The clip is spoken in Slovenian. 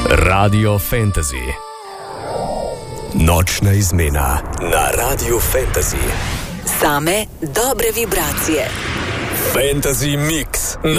Radio Fantasy. Nočna izmena na Radio Fantasy. Same dobre vibracije. Fantasy Mix